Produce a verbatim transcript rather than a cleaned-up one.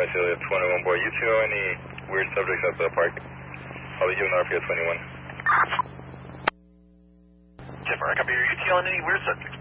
Visalia twenty-one boy. You two know any weird subjects at the park? I'll be giving R P O twenty-one. Jennifer, I copy. Are you telling any weird subjects?